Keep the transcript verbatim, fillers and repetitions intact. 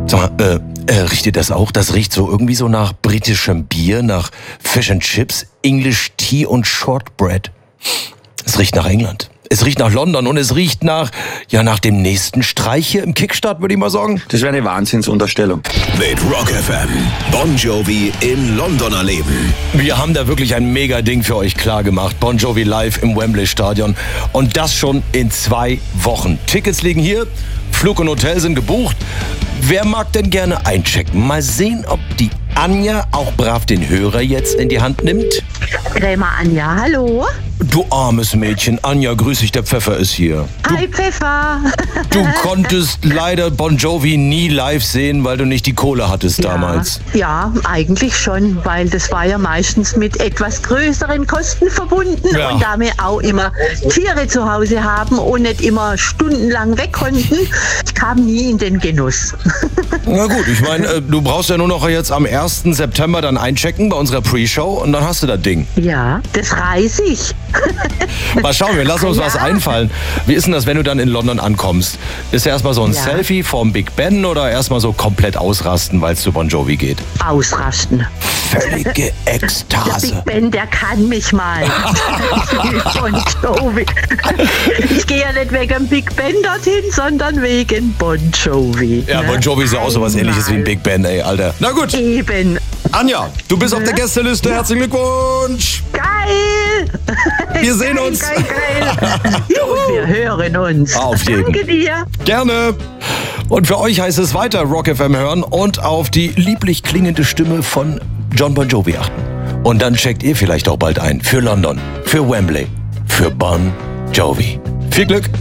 Sag mal, äh, äh, riecht ihr das auch? Das riecht so irgendwie so nach britischem Bier, nach Fish and Chips, English Tea und Shortbread. Es riecht nach England. Es riecht nach London und es riecht nach, ja, nach dem nächsten Streich hier im Kickstart, würde ich mal sagen. Das wäre eine Wahnsinnsunterstellung. Mit Rock F M. Bon Jovi in London erleben. Wir haben da wirklich ein Mega-Ding für euch klar gemacht. Bon Jovi live im Wembley Stadion. Und das schon in zwei Wochen. Tickets liegen hier, Flug und Hotel sind gebucht. Wer mag denn gerne einchecken? Mal sehen, ob die Anja auch brav den Hörer jetzt in die Hand nimmt. Krämer Anja, hallo. Du armes Mädchen, Anja, grüß dich, der Pfeffer ist hier. Du, Hi Pfeffer. du konntest leider Bon Jovi nie live sehen, weil du nicht die Kohle hattest damals. Ja, ja, eigentlich schon, weil das war ja meistens mit etwas größeren Kosten verbunden. Ja. Und da wir auch immer Tiere zu Hause haben und nicht immer stundenlang weg konnten, ich kam nie in den Genuss. Na gut, ich meine, äh, du brauchst ja nur noch jetzt am ersten September dann einchecken bei unserer Pre-Show und dann hast du das Ding. Ja, das reiß ich. Mal schauen, wir lassen uns Ja. was einfallen. Wie ist denn das, wenn du dann in London ankommst? Ist ja erstmal so ein Ja. Selfie vorm Big Ben oder erstmal so komplett ausrasten, weil es zu Bon Jovi geht? Ausrasten. Völlige Der Ekstase. Big Ben, der kann mich mal. Bon Jovi. Ich gehe ja nicht wegen Big Ben dorthin, sondern wegen Bon Jovi. Ja, Bon Jovi ist ja auch sowas ähnliches wie ein Big Ben, ey, Alter. Na gut, Eben. Anja, du bist auf der Gästeliste. Herzlichen Glückwunsch. Geil! Wir sehen uns. Geil, geil, geil. Und wir hören uns. Auf jeden. Danke dir. Gerne. Und für euch heißt es weiter Rock F M hören und auf die lieblich klingende Stimme von John Bon Jovi achten. Und dann checkt ihr vielleicht auch bald ein für London, für Wembley, für Bon Jovi. Viel Glück.